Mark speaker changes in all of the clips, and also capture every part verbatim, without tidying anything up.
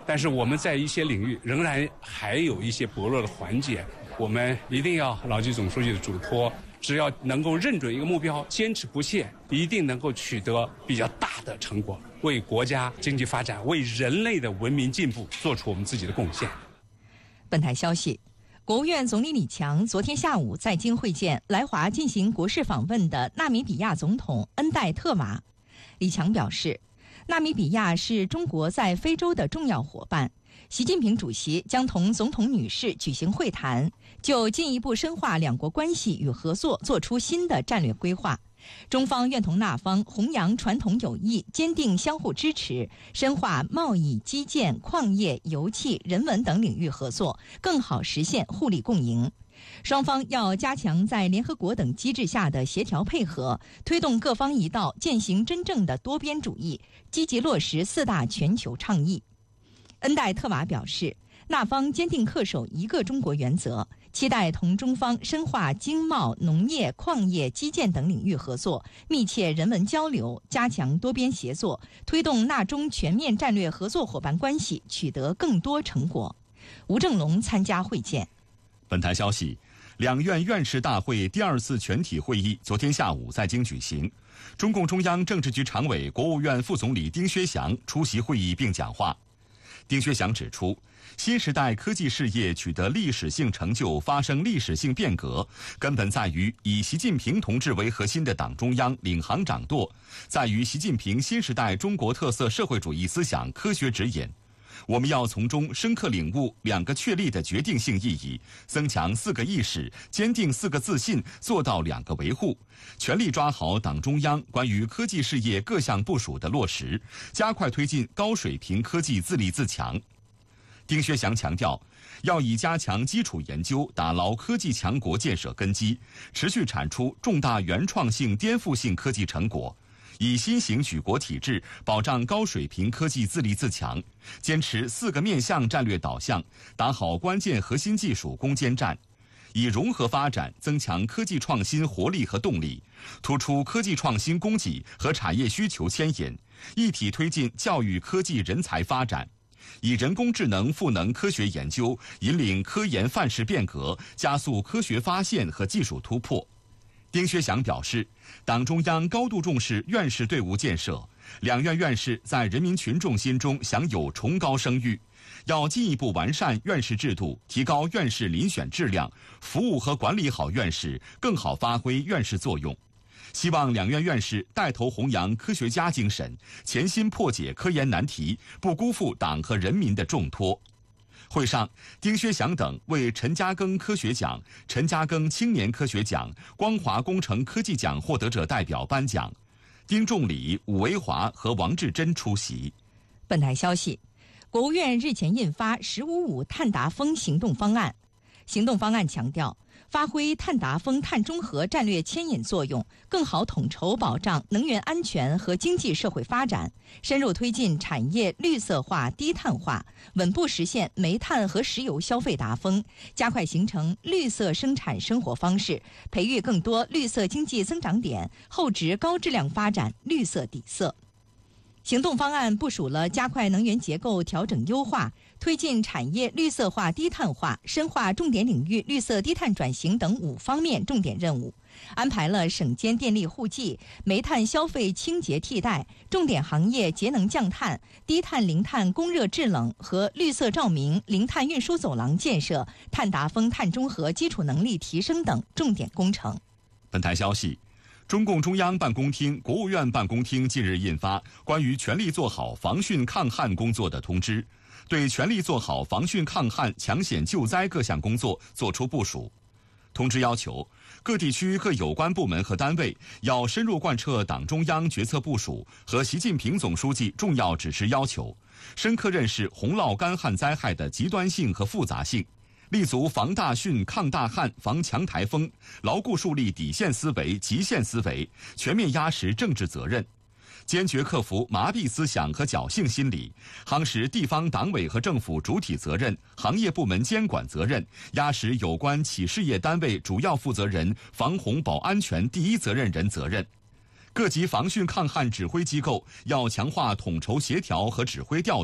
Speaker 1: 但是我们在一些领域仍然还有一些薄弱的环节，我们一定要牢记总书记的嘱托，只要能够认准一个目标，坚持不懈，一定能够取得比较大的成果，为国家经济发展、为人类的文明进步做出我们自己的贡献。
Speaker 2: 本台消息，国务院总理李强昨天下午在京会见来华进行国事访问的纳米比亚总统恩戴特瓦。李强表示，纳米比亚是中国在非洲的重要伙伴，习近平主席将同总统女士举行会谈，就进一步深化两国关系与合作做出新的战略规划。中方愿同那方弘扬传统友谊，坚定相互支持，深化贸易、基建、矿业、油气、人文等领域合作，更好实现互利共赢。双方要加强在联合国等机制下的协调配合，推动各方一道践行真正的多边主义，积极落实四大全球倡议。恩戴特瓦表示，那方坚定恪守一个中国原则，期待同中方深化经贸、农业、矿业、基建等领域合作，密切人文交流，加强多边协作，推动纳中全面战略合作伙伴关系取得更多成果。吴正龙参加会见。
Speaker 3: 本台消息，两院院士大会第二次全体会议昨天下午在京举行，中共中央政治局常委、国务院副总理丁薛祥出席会议并讲话。丁薛祥指出，新时代科技事业取得历史性成就，发生历史性变革，根本在于以习近平同志为核心的党中央领航掌舵，在于习近平新时代中国特色社会主义思想科学指引。我们要从中深刻领悟两个确立的决定性意义，增强四个意识，坚定四个自信，做到两个维护，全力抓好党中央关于科技事业各项部署的落实，加快推进高水平科技自立自强。丁薛祥强调，要以加强基础研究，打牢科技强国建设根基，持续产出重大原创性、颠覆性科技成果，以新型举国体制保障高水平科技自立自强，坚持四个面向战略导向，打好关键核心技术攻坚战，以融合发展增强科技创新活力和动力，突出科技创新供给和产业需求牵引，一体推进教育科技人才发展，以人工智能赋能科学研究，引领科研范式变革，加速科学发现和技术突破。丁薛祥表示，党中央高度重视院士队伍建设，两院院士在人民群众心中享有崇高声誉，要进一步完善院士制度，提高院士遴选质量，服务和管理好院士，更好发挥院士作用。希望两院院士带头弘扬科学家精神，潜心破解科研难题，不辜负党和人民的重托。会上，丁薛祥等为陈嘉庚科学奖、陈嘉庚青年科学奖、光华工程科技奖获得者代表颁奖。丁仲礼、武维华和王志珍出席。
Speaker 2: 本台消息，国务院日前印发“十五五”碳达峰行动方案。行动方案强调，发挥碳达峰、碳中和战略牵引作用，更好统筹保障能源安全和经济社会发展，深入推进产业绿色化、低碳化，稳步实现煤炭和石油消费达峰，加快形成绿色生产生活方式，培育更多绿色经济增长点，厚植高质量发展绿色底色。行动方案部署了加快能源结构调整优化、推进产业绿色化低碳化、深化重点领域绿色低碳转型等五方面重点任务，安排了省间电力互济、煤炭消费清洁替代、重点行业节能降碳、低碳零碳供热制冷和绿色照明、零碳运输走廊建设、碳达峰、碳中和基础能力提升等重点工程。
Speaker 3: 本台消息，中共中央办公厅、国务院办公厅近日印发关于全力做好防汛抗旱工作的通知，对全力做好防汛抗旱、抢险救灾各项工作作出部署。通知要求，各地区各有关部门和单位要深入贯彻党中央决策部署和习近平总书记重要指示要求，深刻认识洪涝干旱灾害的极端性和复杂性，立足防大汛、抗大旱、防强台风，牢固树立底线思维、极限思维，全面压实政治责任，坚决克服麻痹思想和侥幸心理，夯实地方党委和政府主体责任、行业部门监管责任，压实有关企事业单位主要负责人、防洪保安全第一责任人责任。各级防汛抗旱指挥机构要强化统筹协调和指挥调度，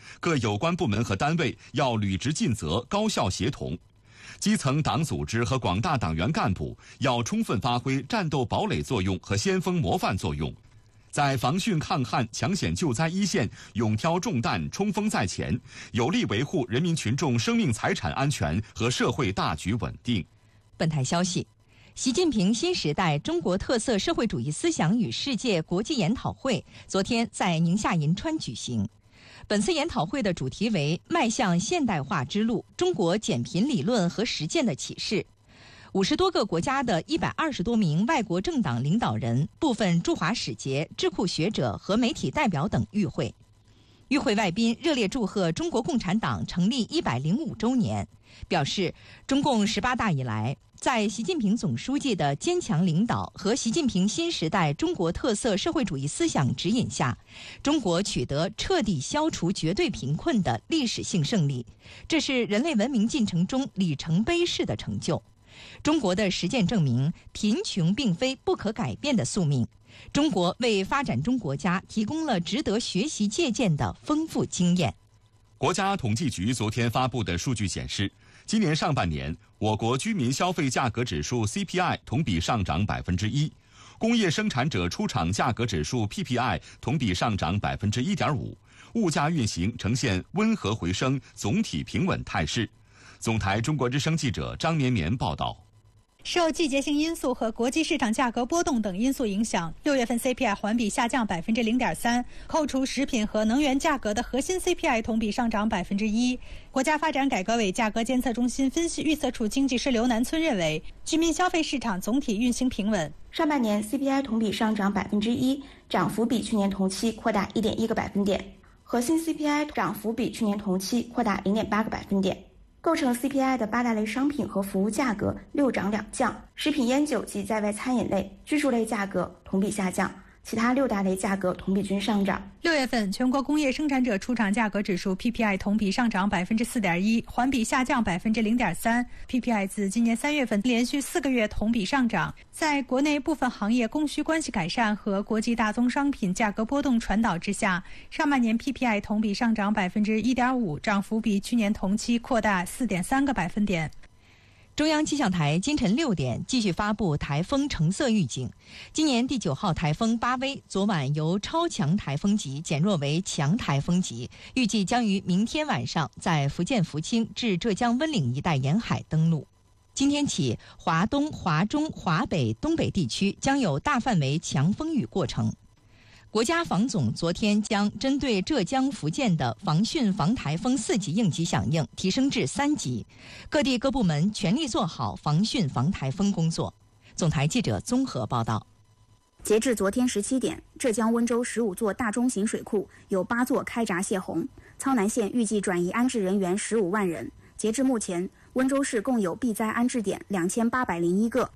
Speaker 3: 各有关部门和单位要履职尽责、高效协同。基层党组织和广大党员干部要充分发挥战斗堡垒作用和先锋模范作用，在防汛抗旱、抢险救灾一线勇挑重担、冲锋在前，有力维护人民群众生命财产安全和社会大局稳定。
Speaker 2: 本台消息，习近平新时代中国特色社会主义思想与世界国际研讨会昨天在宁夏银川举行。本次研讨会的主题为迈向现代化之路，中国减贫理论和实践的启示。五十多个国家的一百二十多名外国政党领导人、部分驻华使节、智库学者和媒体代表等与会。与会外宾热烈祝贺中国共产党成立一百零五周年，表示中共十八大以来，在习近平总书记的坚强领导和习近平新时代中国特色社会主义思想指引下，中国取得彻底消除绝对贫困的历史性胜利，这是人类文明进程中里程碑式的成就。中国的实践证明，贫穷并非不可改变的宿命。中国为发展中国家提供了值得学习借鉴的丰富经验。
Speaker 3: 国家统计局昨天发布的数据显示，今年上半年，我国居民消费价格指数 C P I 同比上涨百分之一，工业生产者出厂价格指数 P P I 同比上涨百分之一点五，物价运行呈现温和回升、总体平稳态势。总台中国之声记者张绵绵报道。
Speaker 4: 受季节性因素和国际市场价格波动等因素影响，六月份 C P I 环比下降百分之零点三，扣除食品和能源价格的核心 C P I 同比上涨百分之一。国家发展改革委价格监测中心分析预测处经济师刘南村认为，居民消费市场总体运行平稳。
Speaker 5: 上半年 C P I 同比上涨百分之一，涨幅比去年同期扩大一点一个百分点，核心 C P I 涨幅比去年同期扩大零点八个百分点。构成 C P I 的八大类商品和服务价格六涨两降，食品烟酒及在外餐饮类、居住类价格同比下降，其他六大类价格同比均上涨。
Speaker 4: 六月份全国工业生产者出厂价格指数 P P I 同比上涨百分之四点一，环比下降百分之零点三。P P I 自今年三月份连续四个月同比上涨。在国内部分行业供需关系改善和国际大宗商品价格波动传导之下，上半年 P P I 同比上涨百分之一点五，涨幅比去年同期扩大四点三个百分点。
Speaker 2: 中央气象台今晨六点继续发布台风橙色预警。今年第九号台风巴威昨晚由超强台风级减弱为强台风级，预计将于明天晚上在福建福清至浙江温岭一带沿海登陆。今天起，华东、华中、华北、东北地区将有大范围强风雨过程。国家防总昨天将针对浙江、福建的防汛防台风四级应急响应提升至三级，各地各部门全力做好防汛防台风工作。总台记者综合报道。
Speaker 6: 截至昨天十七点，浙江温州十五座大中型水库有八座开闸泄洪，苍南县预计转移安置人员十五万人。截至目前，温州市共有避灾安置点两千八百零一个。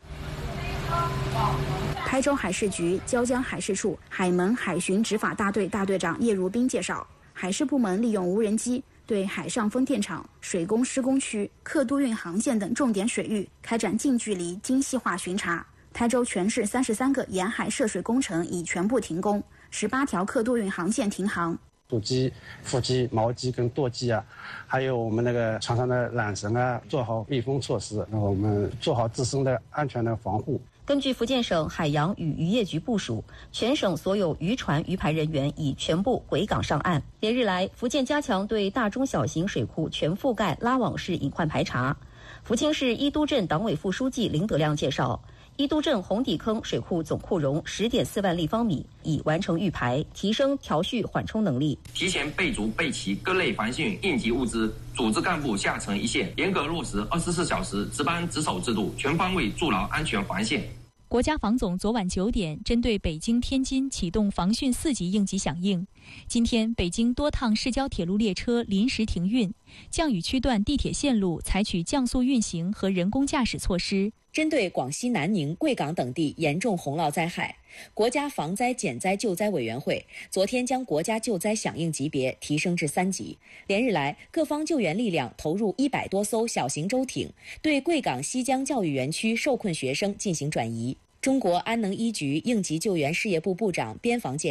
Speaker 6: 台州海事局椒江海事处海门海巡执法大队大队长叶如斌介绍，海事部门利用无人机对海上风电场、水工施工区、客渡运航线等重点水域开展近距离精细化巡查。台州全市三十三个沿海涉水工程已全部停工，十八条客渡运航线停航。
Speaker 7: 主机、副机、锚机跟舵机啊，还有我们那个船上的缆绳啊，做好密封措施，那我们做好自身的安全的防护。
Speaker 8: 根据福建省海洋与渔业局部署，全省所有渔船渔排人员已全部回港上岸。连日来，福建加强对大中小型水库全覆盖拉网式隐患排查。福清市伊都镇党委副书记林德亮介绍，伊都镇红底坑水库总库容十点四万立方米，已完成预排，提升调蓄缓冲能力。
Speaker 9: 提前备足备齐各类防汛应急物资，组织干部下沉一线，严格落实二十四小时值班值守制度，全方位筑牢安全防线。
Speaker 10: 国家防总昨晚九点针对北京、天津启动防汛四级应急响应。今天，北京多趟市郊铁路列车临时停运，降雨区段地铁线路采取降速运行和人工驾驶措施。
Speaker 11: 针对广西南宁、贵港等地严重洪涝灾害，国家防灾减灾救灾委员会昨天将国家救灾响应级别提升至三级。连日来，各方救援力量投入一百多艘小型舟艇，对贵港西江教育园区受困学生进行转移。中国安能一局应急救援事业部部长边防介绍，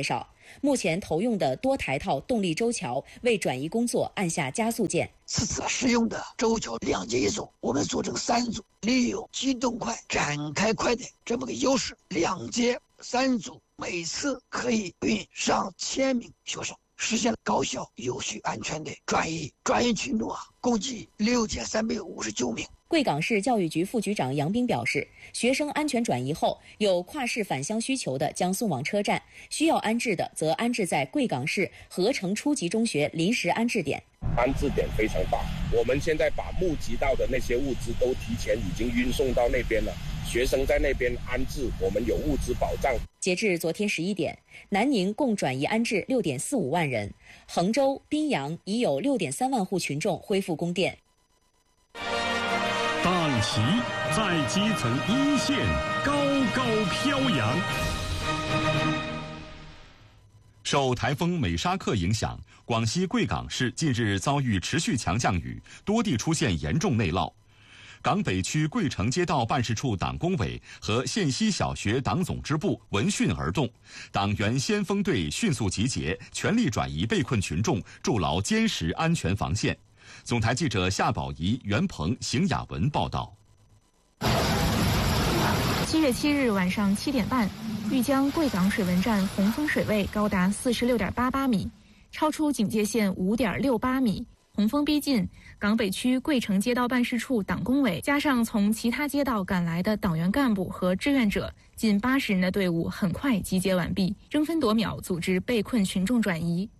Speaker 11: 目前投用的多台套动力轴桥为转移工作按下加速键。
Speaker 12: 此次使用的轴桥两节一组，我们做成三组，利用机动快、展开快的这么个优势，两节三组，每次可以运上千名学生，实现了高效、有序、安全的转移。转移群众啊，共计六千三百五十九名。
Speaker 11: 贵港市教育局副局长杨斌表示，学生安全转移后，有跨市返乡需求的将送往车站，需要安置的则安置在贵港市合成初级中学临时安置点。
Speaker 13: 安置点非常大，我们现在把募集到的那些物资都提前已经运送到那边了，学生在那边安置，我们有物资保障。
Speaker 11: 截至昨天十一点，南宁共转移安置六点四五万人，衡州、宾阳已有六点三万户群众恢复供电。
Speaker 14: 党旗在基层一线高高飘扬。
Speaker 3: 受台风美沙克影响，广西贵港市近日遭遇持续强降雨，多地出现严重内涝。港北区桂城街道办事处党工委和县西小学党总支部闻讯而动，党员先锋队迅速集结，全力转移被困群众，筑牢坚实安全防线。总台记者夏宝仪、袁鹏、邢雅文报道。
Speaker 15: 七月七日晚上七点半，玉江贵港水文站洪峰水位高达四十六点八八米，超出警戒线五点六八米。洪峰逼近，港北区桂城街道办事处党工委加上从其他街道赶来的党员干部和志愿者，近八十人的队伍很快集结完毕，争分夺秒组织被困群众转移。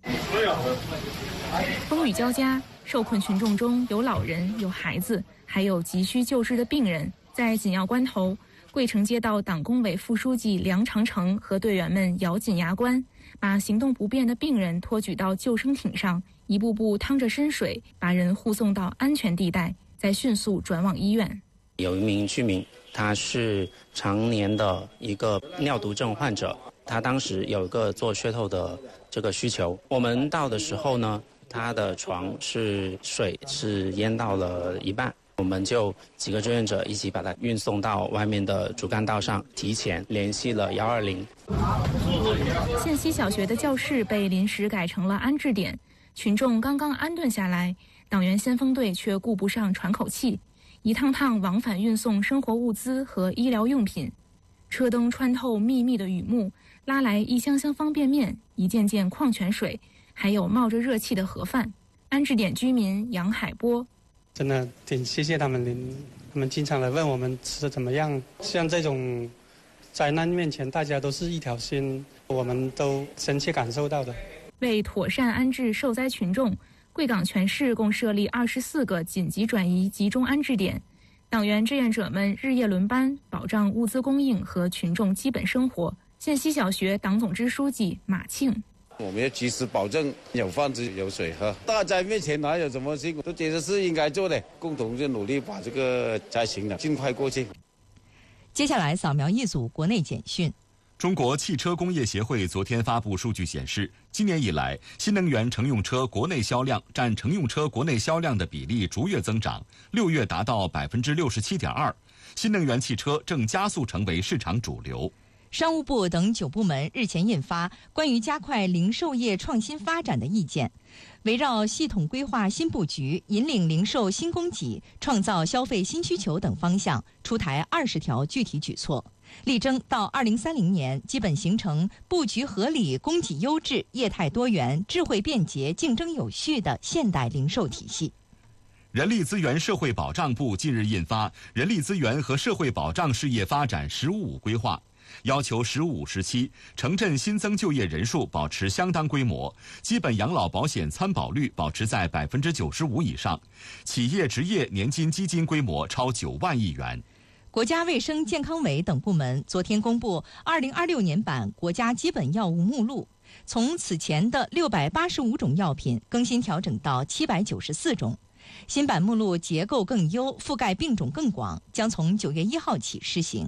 Speaker 15: 风雨交加，受困群众中有老人、有孩子，还有急需救治的病人。在紧要关头，桂城街道党工委副书记梁长成和队员们咬紧牙关，把行动不便的病人托举到救生艇上，一步步趟着深水，把人护送到安全地带，再迅速转往医院。
Speaker 16: 有一名居民，他是常年的一个尿毒症患者，他当时有一个做血透的这个需求。我们到的时候呢，他的床是水是淹到了一半，我们就几个志愿者一起把他运送到外面的主干道上，提前联系了幺二零。
Speaker 15: 县西小学的教室被临时改成了安置点，群众刚刚安顿下来，党员先锋队却顾不上喘口气，一趟趟往返运送生活物资和医疗用品。车灯穿透密密的雨幕，拉来一箱箱方便面，一件件矿泉水，还有冒着热气的盒饭。安置点居民杨海波，
Speaker 7: 真的挺谢谢他们的，他们经常来问我们吃的怎么样。像这种灾难面前，大家都是一条心，我们都深切感受到的。
Speaker 15: 为妥善安置受灾群众，贵港全市共设立二十四个紧急转移集中安置点，党员志愿者们日夜轮班，保障物资供应和群众基本生活。县西小学党总支书记马庆。
Speaker 17: 我们要及时保证有饭吃有水喝，大灾面前哪有什么辛苦，都觉得是应该做的，共同就努力把这个灾情呢尽快过去。
Speaker 2: 接下来扫描一组国内简讯。
Speaker 3: 中国汽车工业协会昨天发布数据显示，今年以来，新能源乘用车国内销量占乘用车国内销量的比例逐月增长，六月达到百分之六十七点二，新能源汽车正加速成为市场主流。
Speaker 2: 商务部等九部门日前印发关于加快零售业创新发展的意见，围绕系统规划新布局、引领零售新供给、创造消费新需求等方向，出台二十条具体举措，力争到二零三零年基本形成布局合理、供给优质、业态多元、智慧便捷、竞争有序的现代零售体系。
Speaker 3: 人力资源社会保障部近日印发《人力资源和社会保障事业发展“十五五”规划》，要求“十五五”时期城镇新增就业人数保持相当规模，基本养老保险参保率保持在百分之九十五以上，企业职业年金基金规模超九万亿元。
Speaker 2: 国家卫生健康委等部门昨天公布二零二六年版国家基本药物目录，从此前的六百八十五种药品更新调整到七百九十四种。新版目录结构更优，覆盖病种更广，将从九月一号起施行。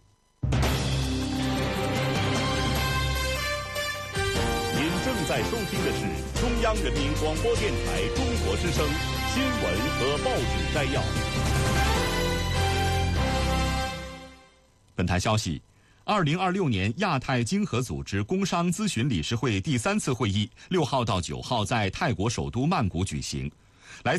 Speaker 14: 您正在收听的是中央人民广播电台中国之声新闻和报纸摘要。
Speaker 3: 本台消息， 二零二六年亚太经合组织工商咨询理事会第三次会议六号到九号在泰国首都曼谷举行。